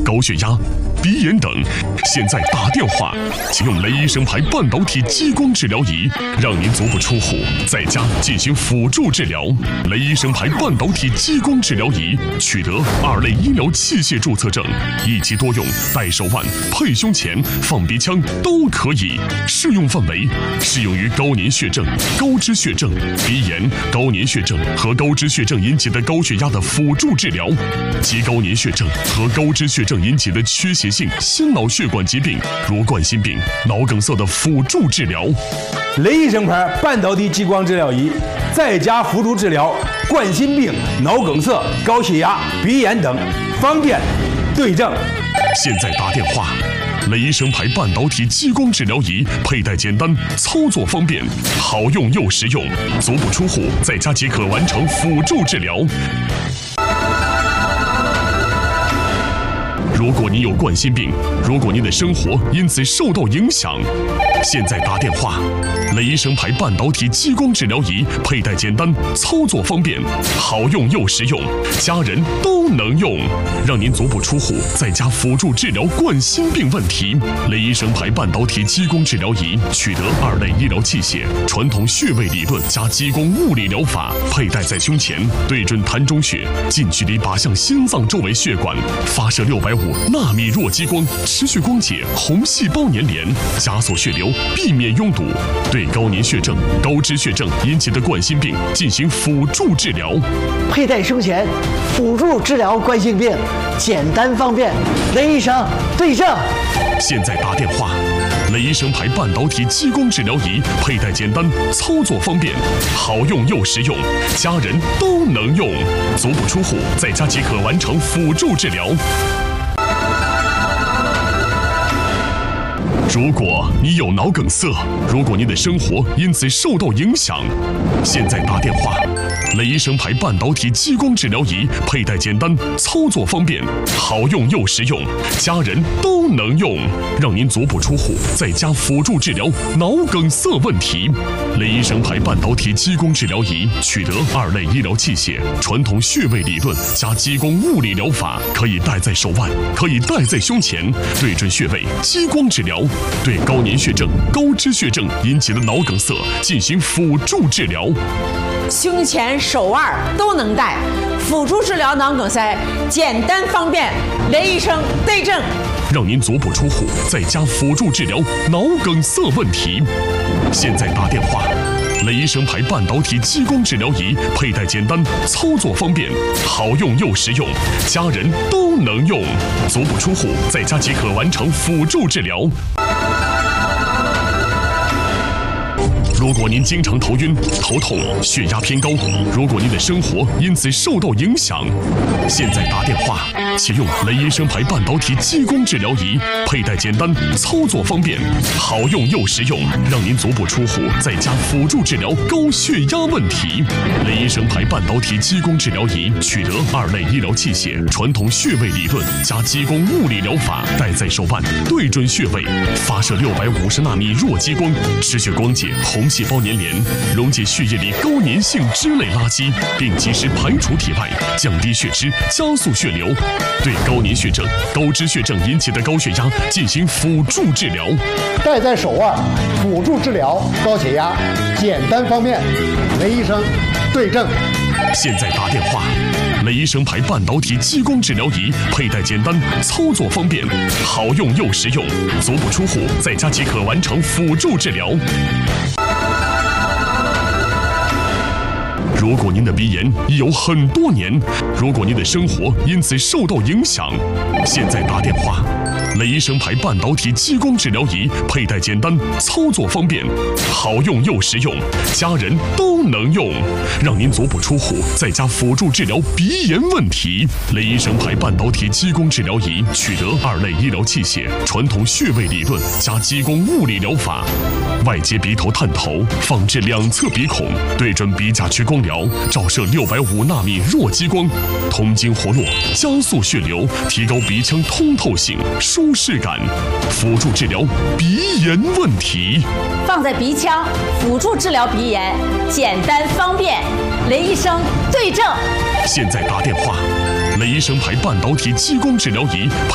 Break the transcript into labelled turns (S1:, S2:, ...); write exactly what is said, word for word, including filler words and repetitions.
S1: 高血压、鼻炎等，现在打电话，请用雷医生牌半导体激光治疗仪，让您足不出户，在家进行辅助治疗。雷医生牌半导体激光治疗仪取得二类医疗器械注册证，一机多用，戴手腕、配胸前、放鼻腔都可以。适用范围适用于高粘血症、高脂血症、鼻炎、高粘血症和高脂血症引起的高血压的辅助治疗，及高粘血症和高脂血症引起的缺血性心脑血管疾病，如冠心病、脑梗塞的辅助治疗。
S2: 雷医生牌半导体激光治疗仪，在家辅助治疗冠心病、脑梗塞、高血压、鼻炎等，方便对症。
S1: 现在打电话。雷医生牌半导体激光治疗仪佩戴简单，操作方便，好用又实用，足不出户，在家即可完成辅助治疗。如果你有冠心病，如果您的生活因此受到影响，现在打电话。雷医生牌半导体激光治疗仪佩戴简单，操作方便，好用又实用，家人都能用，让您足不出户，在家辅助治疗冠心病问题。雷医生牌半导体激光治疗仪取得二类医疗器械，传统穴位理论加激光物理疗法，佩戴在胸前，对准膻中穴，近距离靶向心脏周围血管，发射六百五纳米弱激光，持续光解红细胞粘连，加速血流，避免拥堵，对高粘血症、高脂血症引起的冠心病进行辅助治疗。
S3: 佩戴胸前，辅助治疗冠心病，简单方便。雷医生对症。
S1: 现在打电话。雷医生牌半导体激光治疗仪佩戴简单，操作方便，好用又实用，家人都能用，足不出户，在家即可完成辅助治疗。如果你有脑梗塞，如果您的生活因此受到影响，现在打电话。雷医生牌半导体激光治疗仪佩戴简单，操作方便，好用又实用，家人都能用，让您足不出户，在家辅助治疗脑梗塞问题。雷医生牌半导体激光治疗仪取得二类医疗器械，传统穴位理论加激光物理疗法，可以戴在手腕，可以戴在胸前，对准穴位激光治疗，对高粘血症、高脂血症引起的脑梗塞进行辅助治疗。
S4: 胸前、手腕都能戴，辅助治疗脑梗塞，简单方便。雷医生对症，
S1: 让您足不出户，在家辅助治疗脑梗塞问题。现在打电话。雷医生牌半导体激光治疗仪佩戴简单，操作方便，好用又实用，家人都能用，足不出户，在家即可完成辅助治疗。如果您经常头晕、头痛、血压偏高，如果您的生活因此受到影响，现在打电话，启用雷医生牌半导体激光治疗仪，佩戴简单，操作方便，好用又实用，让您足不出户，在家辅助治疗高血压问题。雷医生牌半导体激光治疗仪取得二类医疗器械，传统穴位理论加激光物理疗法，戴在手腕，对准穴位，发射六百五十纳米弱激光，持续光解红细胞粘连，溶解血液里高粘性脂类垃圾，并及时排除体外，降低血脂，加速血流，对高粘血症、高脂血症引起的高血压进行辅助治疗。
S5: 戴在手腕，辅助治疗高血压，简单方便。雷医生对症。
S1: 现在打电话。雷医生牌半导体激光治疗仪佩戴简单，操作方便，好用又实用，足不出户，在家即可完成辅助治疗。如果您的鼻炎已有很多年，如果您的生活因此受到影响，现在打电话。雷医生牌半导体激光治疗仪佩戴简单，操作方便，好用又实用，家人都能用，让您足不出户，在家辅助治疗鼻炎问题。雷医生牌半导体激光治疗仪取得二类医疗器械，传统穴位理论加激光物理疗法，外接鼻头探头，放置两侧鼻孔，对准鼻甲区光疗，照射六百五纳米弱激光，通经活络，加速血流，提高鼻腔通透性、舒适感，辅助治疗鼻炎问题。
S4: 放在鼻腔，辅助治疗鼻炎，简单方便。雷医生对症。
S1: 现在打电话，雷医生牌半导体激光治疗仪。